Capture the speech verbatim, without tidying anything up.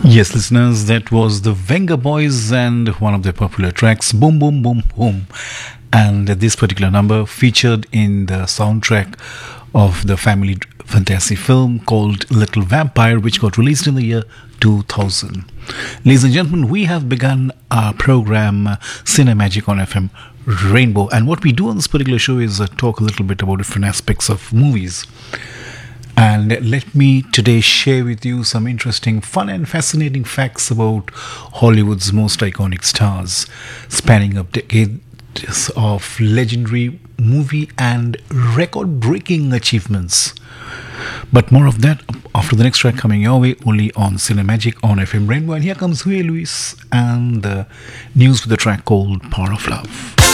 Yes, listeners, that was the Venga Boys and one of their popular tracks, Boom Boom Boom Boom. And this particular number featured in the soundtrack of the family fantasy film called Little Vampire, which got released in the year two thousand. Ladies and gentlemen, we have begun our program uh, Cinemagic on F M Rainbow. And what we do on this particular show is uh, talk a little bit about different aspects of movies. And let me today share with you some interesting, fun and fascinating facts about Hollywood's most iconic stars, spanning up decades of legendary movie and record-breaking achievements. But more of that after the next track coming your way, only on Cinemagic on F M Rainbow. And here comes Huey Lewis and the news with the track called Power of Love.